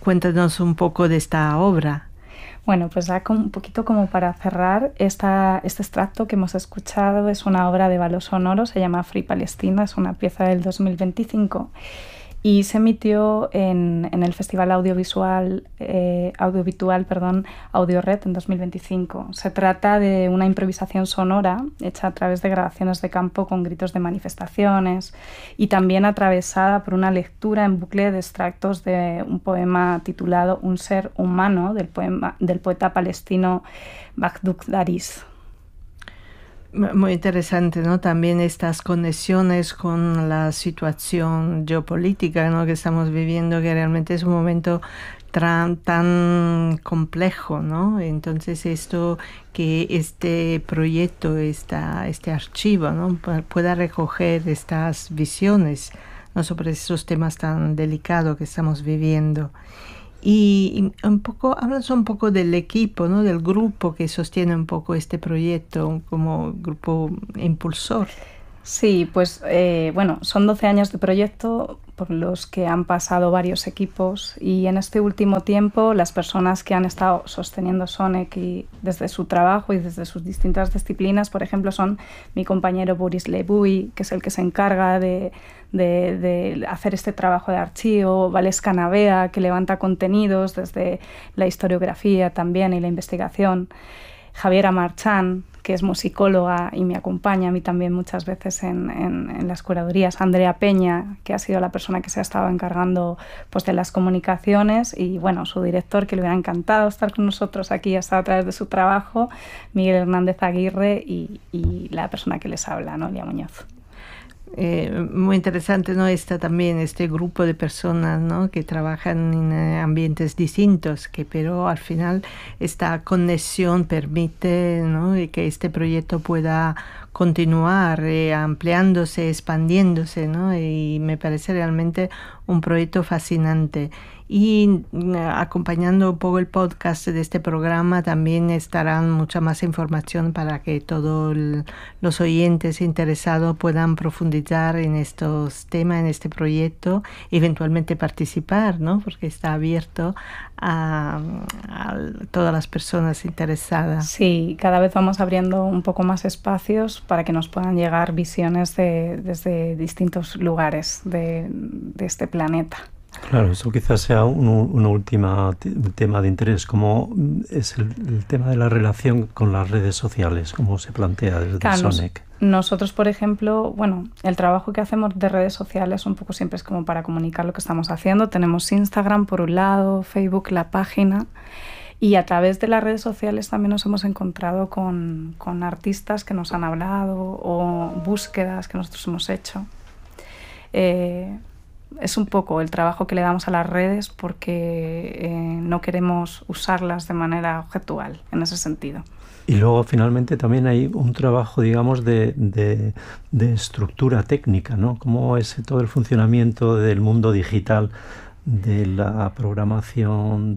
Cuéntanos un poco de esta obra. Bueno, pues ya un poquito como para cerrar, este extracto que hemos escuchado es una obra de valor sonoro, se llama Free Palestina, es una pieza del 2025 y se emitió en el Festival Audiovisual Audiored en 2025. Se trata de una improvisación sonora hecha a través de grabaciones de campo con gritos de manifestaciones y también atravesada por una lectura en bucle de extractos de un poema titulado Un ser humano del poeta palestino Baghdad Daris. Muy interesante, ¿no? También estas conexiones con la situación geopolítica, ¿no? Que estamos viviendo, que realmente es un momento tan complejo, ¿no? Entonces que este proyecto, este archivo, ¿no? Pueda recoger estas visiones, ¿no? Sobre esos temas tan delicados que estamos viviendo. Y háblanos un poco del equipo, ¿no? Del grupo que sostiene un poco este proyecto como grupo impulsor. Sí, pues bueno, son 12 años de proyecto por los que han pasado varios equipos y en este último tiempo las personas que han estado sosteniendo Sonic y desde su trabajo y desde sus distintas disciplinas, por ejemplo, son mi compañero Boris Lebuy, que es el que se encarga de hacer este trabajo de archivo, Valesca Navea, que levanta contenidos desde la historiografía también y la investigación, Javiera Marchán, que es musicóloga y me acompaña a mí también muchas veces en las curadurías, Andrea Peña, que ha sido la persona que se ha estado encargando pues, de las comunicaciones y bueno, su director, que le hubiera encantado estar con nosotros aquí, ha estado a través de su trabajo, Miguel Hernández Aguirre y la persona que les habla, Noelia Muñoz. Muy interesante, ¿no? Está también este grupo de personas, ¿no? Que trabajan en ambientes distintos, pero al final esta conexión permite, ¿no? Que este proyecto pueda continuar ampliándose, expandiéndose, ¿no? Y me parece realmente un proyecto fascinante. Y acompañando un poco el podcast de este programa también estarán mucha más información para que todos los oyentes interesados puedan profundizar en estos temas, en este proyecto, eventualmente participar, ¿no? Porque está abierto a todas las personas interesadas. Sí, cada vez vamos abriendo un poco más espacios para que nos puedan llegar visiones desde distintos lugares de este planeta. Claro, eso quizás sea un último tema de interés, como es el tema de la relación con las redes sociales, como se plantea desde Sonic. Nosotros, por ejemplo, bueno, el trabajo que hacemos de redes sociales un poco siempre es como para comunicar lo que estamos haciendo. Tenemos Instagram por un lado, Facebook, la página, y a través de las redes sociales también nos hemos encontrado con artistas que nos han hablado o búsquedas que nosotros hemos hecho. Es un poco el trabajo que le damos a las redes porque no queremos usarlas de manera objetual en ese sentido. Y luego finalmente también hay un trabajo, digamos, de estructura técnica, ¿no? Cómo es todo el funcionamiento del mundo digital, de la programación,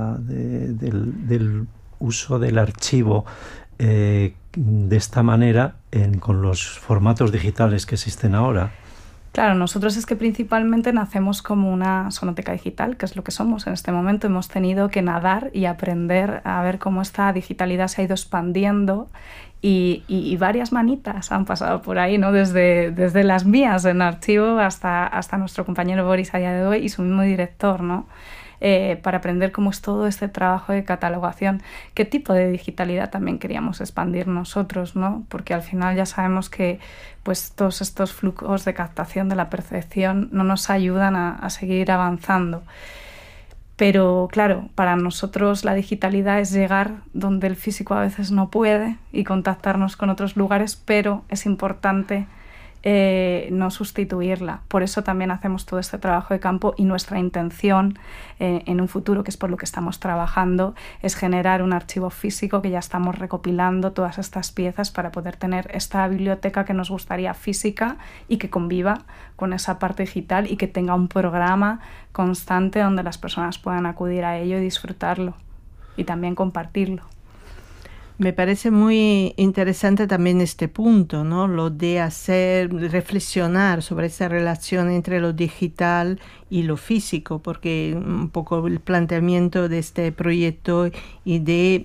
del uso del archivo de esta manera con los formatos digitales que existen ahora. Claro, nosotros es que principalmente nacemos como una sonoteca digital, que es lo que somos en este momento. Hemos tenido que nadar y aprender a ver cómo esta digitalidad se ha ido expandiendo y varias manitas han pasado por ahí, ¿no? Desde las mías en archivo hasta nuestro compañero Boris a día de hoy y su mismo director, ¿no? Para aprender cómo es todo este trabajo de catalogación, qué tipo de digitalidad también queríamos expandir nosotros, ¿no? Porque al final ya sabemos que pues, todos estos flujos de captación de la percepción no nos ayudan a seguir avanzando. Pero claro, para nosotros la digitalidad es llegar donde el físico a veces no puede y contactarnos con otros lugares, pero es importante no sustituirla. Por eso también hacemos todo este trabajo de campo y nuestra intención en un futuro, que es por lo que estamos trabajando, es generar un archivo físico que ya estamos recopilando todas estas piezas para poder tener esta biblioteca que nos gustaría física y que conviva con esa parte digital y que tenga un programa constante donde las personas puedan acudir a ello y disfrutarlo y también compartirlo. Me parece muy interesante también este punto, ¿no? Lo de reflexionar sobre esa relación entre lo digital y lo físico, porque un poco el planteamiento de este proyecto y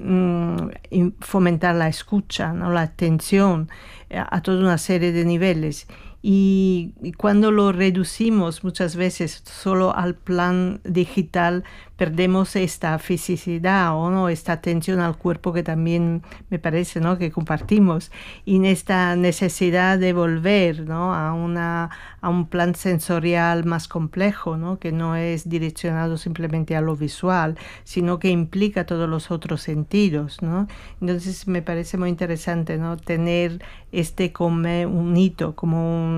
de fomentar la escucha, ¿no? La atención a toda una serie de niveles. Y cuando lo reducimos muchas veces solo al plan digital, perdemos esta fisicidad o no, esta atención al cuerpo que también me parece, ¿no?, que compartimos, y en esta necesidad de volver, ¿no?, a un plan sensorial más complejo, ¿no?, que no es direccionado simplemente a lo visual, sino que implica todos los otros sentidos, ¿no? Entonces me parece muy interesante, ¿no?, tener como un hito, como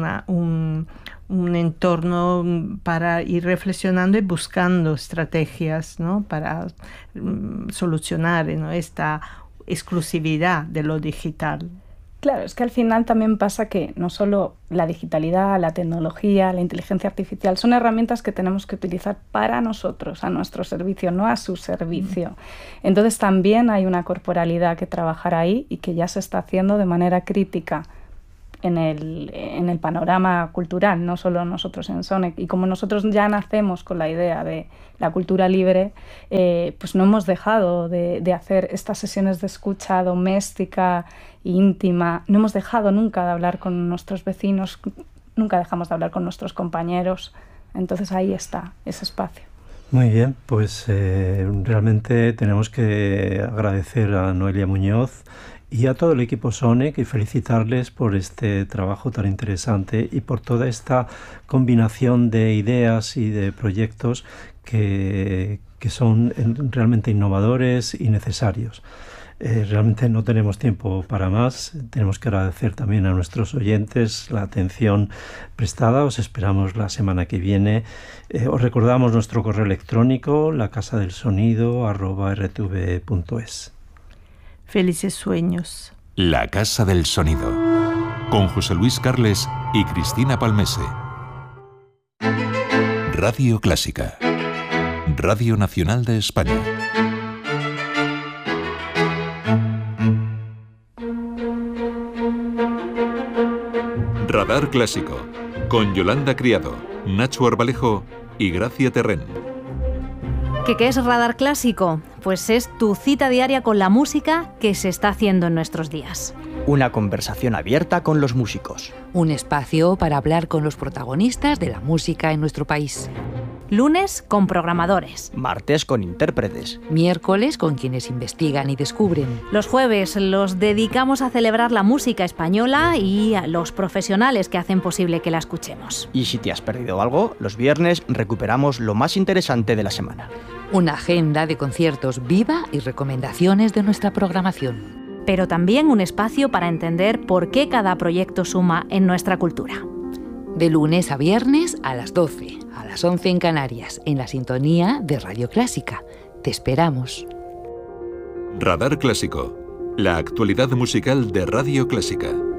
un entorno para ir reflexionando y buscando estrategias, ¿no?, para solucionar, ¿no?, esta exclusividad de lo digital. Claro, es que al final también pasa que no solo la digitalidad, la tecnología, la inteligencia artificial son herramientas que tenemos que utilizar para nosotros, a nuestro servicio, no a su servicio. Entonces también hay una corporalidad que trabajar ahí y que ya se está haciendo de manera crítica en el panorama cultural, no solo nosotros en SONEC. Y como nosotros ya nacemos con la idea de la cultura libre, pues no hemos dejado de hacer estas sesiones de escucha doméstica, íntima, no hemos dejado nunca de hablar con nuestros vecinos, nunca dejamos de hablar con nuestros compañeros. Entonces ahí está ese espacio. Muy bien, pues realmente tenemos que agradecer a Noelia Muñoz y a todo el equipo SONEC y felicitarles por este trabajo tan interesante y por toda esta combinación de ideas y de proyectos que son realmente innovadores y necesarios. Realmente no tenemos tiempo para más. Tenemos que agradecer también a nuestros oyentes la atención prestada. Os esperamos la semana que viene. Os recordamos nuestro correo electrónico, lacasadelsonido@rtv.es. Felices sueños. La Casa del Sonido, con José Luis Carles y Cristina Palmese. Radio Clásica, Radio Nacional de España. Radar Clásico, con Yolanda Criado, Nacho Arbalejo y Gracia Terrén. ¿Qué es Radar Clásico? Pues es tu cita diaria con la música que se está haciendo en nuestros días. Una conversación abierta con los músicos. Un espacio para hablar con los protagonistas de la música en nuestro país. Lunes con programadores. Martes con intérpretes. Miércoles con quienes investigan y descubren. Los jueves los dedicamos a celebrar la música española y a los profesionales que hacen posible que la escuchemos. Y si te has perdido algo, los viernes recuperamos lo más interesante de la semana. Una agenda de conciertos viva y recomendaciones de nuestra programación. Pero también un espacio para entender por qué cada proyecto suma en nuestra cultura. De lunes a viernes a las 12, a las 11 en Canarias, en la sintonía de Radio Clásica. Te esperamos. Radar Clásico, la actualidad musical de Radio Clásica.